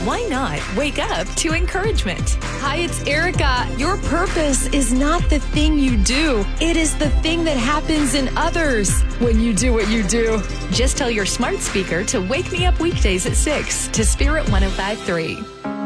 why not wake up to encouragement? Hi, it's Erica. Your purpose is not the thing you do. It is the thing that happens in others when you do what you do. Just tell your smart speaker to wake me up weekdays at 6 to Spirit 105.3.